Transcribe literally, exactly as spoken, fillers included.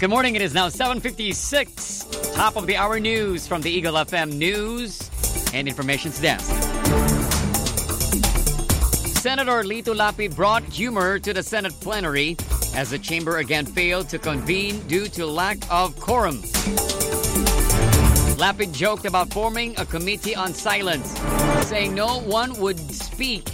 Good morning. It is now seven fifty-six. Top of the hour news from the Eagle F M News and Information's Desk. Senator Lito Lapid brought humor to the Senate plenary as the chamber again failed to convene due to lack of quorum. Lapid joked about forming a committee on silence, saying no one would speak